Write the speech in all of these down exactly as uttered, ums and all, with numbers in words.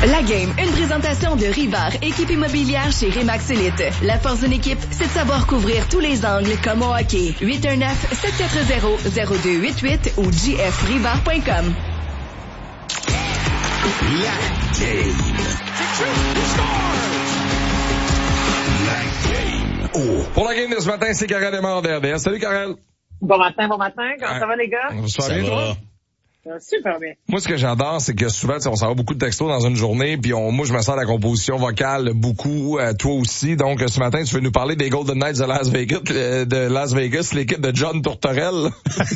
La Game, une présentation de Rivard, équipe immobilière chez Remax Elite. La force d'une équipe, c'est de savoir couvrir tous les angles comme au hockey. huit un neuf, sept quatre zéro, zéro deux huit huit ou j f rivard point com. La Game. La Game. Oh. Pour la game de ce matin, c'est Karel Desmarais de R D S. Salut Karel. Bon matin, bon matin. Comment ah, ça va les gars? Ça, ça va bien, toi? Super bien. Moi, ce que j'adore, c'est que souvent, on s'en va beaucoup de textos dans une journée, puis on, moi, je me sens la composition vocale beaucoup, euh, toi aussi. Donc, ce matin, tu veux nous parler des Golden Knights de Las Vegas, de Las Vegas, l'équipe de John Tourterelle. Tu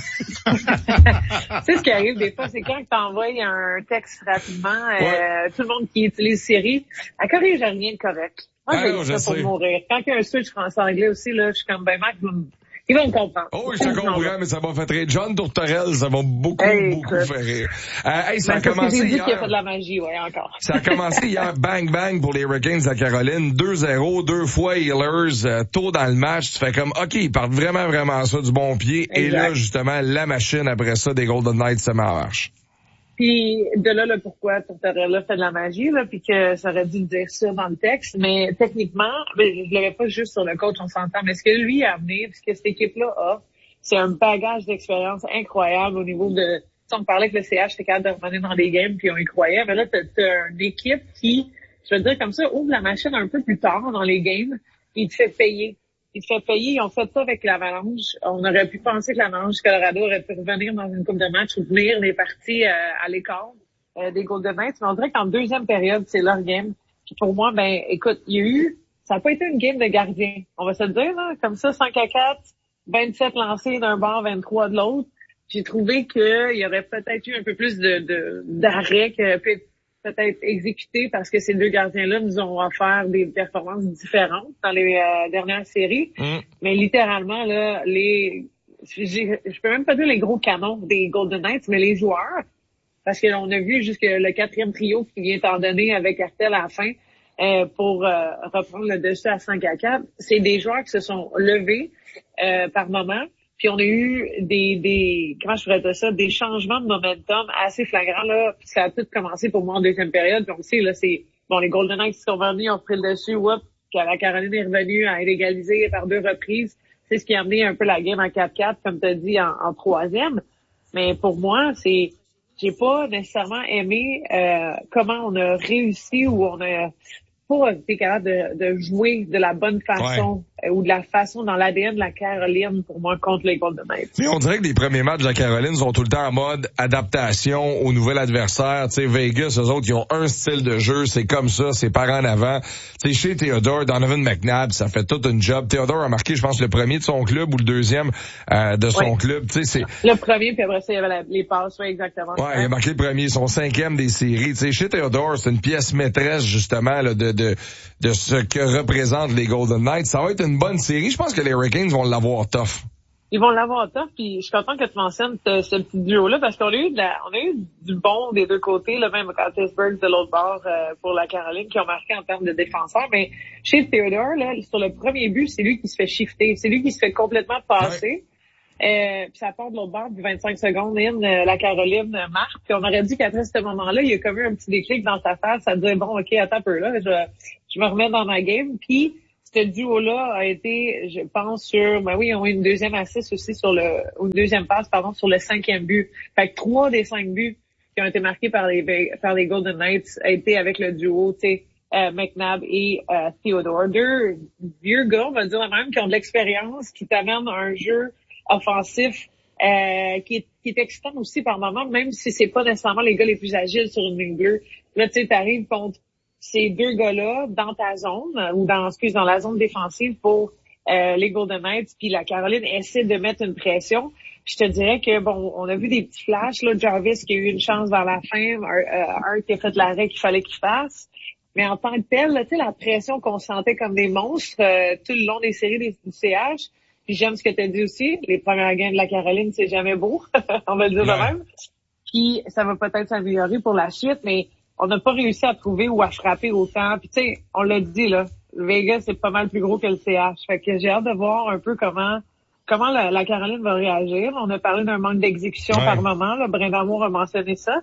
sais, ce qui arrive des fois, c'est quand tu envoies un texte rapidement, euh, ouais. Tout le monde qui utilise Siri, elle corrige rien de correct. Moi, ah, je non, dis je ça sais. pour mourir. Quand il y a un switch français-anglais aussi, là, je suis comme ben Mac, ils vont me comprendre. Oh, je te comprends, mais ça m'a fait rire. John Tourterelle, ça m'a beaucoup, hey, beaucoup écoute. fait rire. Euh, hey, ça ben, a commencé j'ai dit hier. qu'il y a fait de la magie, ouais, encore. Ça a commencé hier, bang, bang, pour les Hurricanes de la Caroline. deux zéro, deux fois Healers, euh, tôt dans le match. Tu fais comme, OK, ils partent vraiment, vraiment ça du bon pied. Exact. Et là, justement, la machine après ça des Golden Knights se marche. Puis de là, le pourquoi Tourterelle fait de la magie, là, puis que ça aurait dû dire ça dans le texte, mais techniquement, ben, je l'avais pas juste sur le coach, on s'entend, mais ce que lui a amené, ce que cette équipe-là a, c'est un bagage d'expérience incroyable au niveau de... On parlait que le C H était capable de revenir dans des games, puis on y croyait, mais là, t'as, t'as une équipe qui, je veux dire comme ça, ouvre la machine un peu plus tard dans les games, et il te fait payer. Il te fait payer, ils ont fait ça avec l'Avalanche. On aurait pu penser que l'Avalanche Colorado aurait pu revenir dans une coupe de match ou tenir les parties euh, à l'écart euh, des Golden Knights, mais on dirait qu'en deuxième période, c'est leur game. Puis pour moi, ben écoute, il y a eu... Ça n'a pas été une game de gardien. On va se le dire, là, comme ça, cinq à quatre, vingt-sept lancés d'un bord, vingt-trois de l'autre. J'ai trouvé qu'il y aurait peut-être eu un peu plus de, de d'arrêt que peut peut-être exécuté parce que ces deux gardiens-là nous ont offert des performances différentes dans les euh, dernières séries. Mm. Mais littéralement, là, les, j'ai, je peux même pas dire les gros canons des Golden Knights, mais les joueurs, parce que on a vu jusque le quatrième trio qui vient t'en donner avec Artel à la fin euh, pour euh, reprendre le dessus à cinq à quatre. C'est des joueurs qui se sont levés euh, par moment. Puis on a eu des, des, comment je pourrais dire ça, des changements de momentum assez flagrants, là. Puis ça a tout commencé pour moi en deuxième période. Puis on sait, là, c'est, bon, les Golden Knights sont venus, ont pris le dessus, whoop, puis la Caroline est revenue à égaliser par deux reprises. C'est ce qui a amené un peu la game en quatre quatre, comme tu as dit, en, en troisième. Mais pour moi, c'est, j'ai pas nécessairement aimé, euh, comment on a réussi ou on a pas été capable de, de jouer de la bonne façon ouais. ou de la façon dans l'A D N de la Caroline pour moi contre les Golden Knights. Mais on dirait que les premiers matchs de la Caroline sont tout le temps en mode adaptation au nouvel adversaire. Tu sais, Vegas, eux autres, ils ont un style de jeu, c'est comme ça, c'est par en avant. Tu sais, chez Theodore, Donovan McNabb, ça fait tout une job. Theodore a marqué, je pense, le premier de son club ou le deuxième euh, de son ouais. club. Tu sais, c'est le premier, puis après ça, il y avait la, les passes, oui, exactement. Ouais, il a marqué le premier, son cinquième des séries. Tu sais, chez Theodore, c'est une pièce maîtresse justement là, de de de ce que représentent les Golden Knights. Ça va être une bonne série. Je pense que les Hurricanes vont l'avoir tough. Ils vont l'avoir tough, puis je suis content que tu mentionnes ce, ce petit duo-là, parce qu'on a eu de la, on a eu du bon des deux côtés, le même Cattisburg de l'autre bord euh, pour la Caroline, qui ont marqué en termes de défenseurs. Mais chez Theodore, là, sur le premier but, c'est lui qui se fait shifter. C'est lui qui se fait complètement passer. Ouais. Euh, puis ça part de l'autre bord, puis vingt-cinq secondes in, euh, la Caroline euh, marque. Puis on aurait dit qu'après ce moment-là, il y a comme eu un petit déclic dans sa face. Ça disait, bon, OK, attends un peu là, je, je me remets dans ma game. Puis ce duo-là a été, je pense, sur, ben oui, ils ont eu une deuxième assist aussi sur le, ou une deuxième passe, pardon, sur le cinquième but. Fait que trois des cinq buts qui ont été marqués par les, par les Golden Knights a été avec le duo, tu sais, euh, McNabb et euh, Theodore. Deux vieux gars, on va dire la même, qui ont de l'expérience, qui t'amènent un jeu offensif euh, qui, est, qui est excitant aussi par moment, même si c'est pas nécessairement les gars les plus agiles sur une ligne bleue. Là, tu sais, t'arrives contre ces deux gars-là dans ta zone, ou dans, excuse, dans la zone défensive pour euh, les Golden Knights, puis la Caroline essaie de mettre une pression. Puis je te dirais que, bon, on a vu des petits flashs, là, Jarvis qui a eu une chance vers la fin, un qui a fait l'arrêt qu'il fallait qu'il fasse. Mais en tant que tel, tu sais, la pression qu'on sentait comme des monstres euh, tout le long des séries des, du C H. Puis j'aime ce que tu as dit aussi, les premières games de la Caroline, c'est jamais beau, on va le dire de même. Puis ça va peut-être s'améliorer pour la suite, mais on n'a pas réussi à trouver ou à frapper autant. Puis tu sais, on l'a dit, là, Vegas, c'est pas mal plus gros que le C H. Fait que j'ai hâte de voir un peu comment comment la, la Caroline va réagir. On a parlé d'un manque d'exécution ouais. par moment. Là, Brindamour a mentionné ça.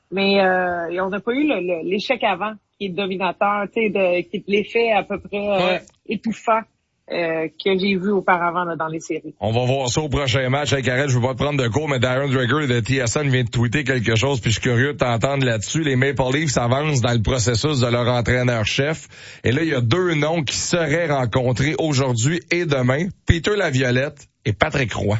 Mais euh, on n'a pas eu le, le, l'échec avant, qui est dominateur, tu sais, de, qui est l'effet à peu près euh, ouais. étouffant euh, que j'ai vu auparavant là, dans les séries. On va voir ça au prochain match. Hey, Karel, je veux pas te prendre de cours, mais Darren Dreger de T S N vient de tweeter quelque chose, puis je suis curieux de t'entendre là-dessus. Les Maple Leafs avancent dans le processus de leur entraîneur-chef. Et là, il y a deux noms qui seraient rencontrés aujourd'hui et demain. Peter Laviolette et Patrick Roy.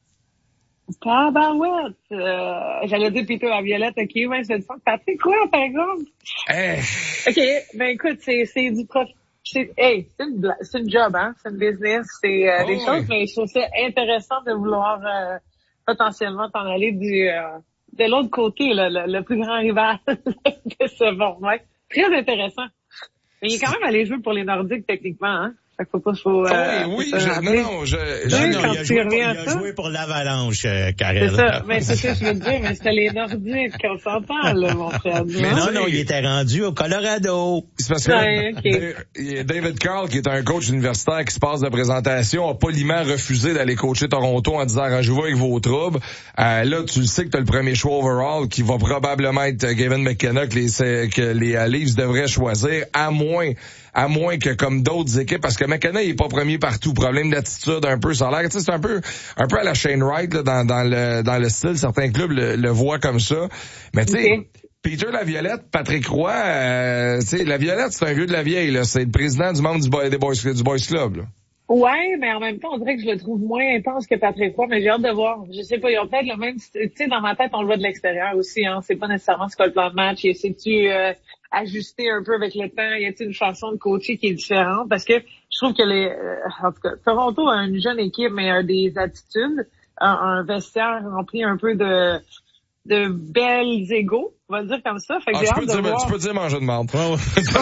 Ah ben ouais, euh, j'allais dire Peter Laviolette, ok, ouais, c'est ça. Patrick Roy, par exemple. Hey. Ok, ben écoute, c'est c'est du profit. C'est, hey, c'est une, c'est une job, hein, c'est une business, c'est euh, oh, des oui. choses, mais je trouve ça intéressant de vouloir euh, potentiellement t'en aller du euh, de l'autre côté, là, le, le plus grand rival de ce format. Très intéressant. Mais il est quand même allé jouer pour les Nordiques techniquement, hein. Fait que faut pas, faut, euh, oui, oui, faut je, non, non, je, je, non, non, il a, joué pour, il a joué pour l'Avalanche, euh, Karel. C'est ça, mais c'est ça que je veux te dire, mais c'était les Nordiques qu'on s'entend, là, mon frère. Mais non, non, il était rendu au Colorado. C'est parce que ouais, okay. David Carl, qui est un coach universitaire qui se passe de présentation, a poliment refusé d'aller coacher Toronto en disant arrangez-vous avec vos troubles. Euh, là, tu le sais que t'as le premier choix overall qui va probablement être Gavin McKenna que les, que les Leafs devraient choisir, à moins à moins que comme d'autres équipes, parce que McKenna, il est pas premier partout. Problème d'attitude un peu, ça a l'air, tu sais, c'est un peu, un peu à la Shane Wright, là, dans, dans le, dans le style. Certains clubs le, le voient comme ça. Mais tu sais, okay. Peter Laviolette, Patrick Roy, euh, tu sais, Laviolette, c'est un vieux de la vieille, là. C'est le président du membre du Boys, des Boys, du Boys Club, là. Ouais, mais en même temps, on dirait que je le trouve moins intense que Patrick Roy, mais j'ai hâte de voir. Je sais pas, ils ont peut-être le même, tu sais, dans ma tête, on le voit de l'extérieur aussi, hein. C'est pas nécessairement ce qu'est le plan de match. Et sais-tu, euh, ajuster un peu avec le temps? Y a-t-il une façon de coacher qui est différente? Parce que je trouve que les, euh, en tout cas, Toronto a une jeune équipe, mais a des attitudes, un, un vestiaire rempli un peu de, de belles égos, on va le dire comme ça. Fait que ah, j'ai tu hâte peux de dire, voir. Tu peux dire manger de menthe. Ouais,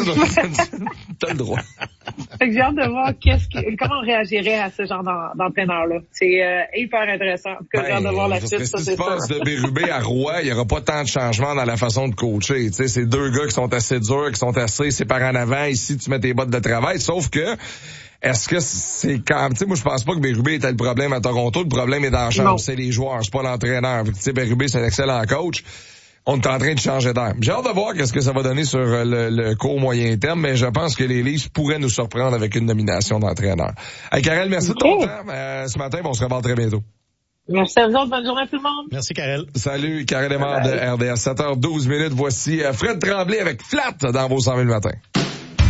ouais. T'as le droit. Fait que j'ai hâte de voir qu'est-ce que, comment on réagirait à ce genre d'entraîneur-là. C'est euh, hyper intéressant. En tout cas, ben, j'ai hâte de voir la suite. Ça, si c'est tu passes de Bérubé à Roy, il y aura pas tant de changements dans la façon de coacher. Tu sais, c'est deux gars qui sont assez durs, qui sont assez séparés en avant. Ici, tu mets tes bottes de travail. Sauf que, est-ce que c'est quand, tu sais, moi, je pense pas que Bérubé était le problème à Toronto. Le problème est dans la chambre. C'est les joueurs, c'est pas l'entraîneur. Tu sais, Bérubé, c'est un excellent coach. On est en train de changer d'air. J'ai hâte de voir qu'est-ce que ça va donner sur le, le court moyen terme, mais je pense que les Leafs pourraient nous surprendre avec une nomination d'entraîneur. Hey, Karel, merci okay. de ton temps. Euh, ce matin, on se reparle très bientôt. Merci à vous autres. Bonne journée à tout le monde. Merci, Karel. Salut, Karel Emard de R D S. sept heures douze minutes. Voici Fred Tremblay avec Flat dans vos cent mille matins.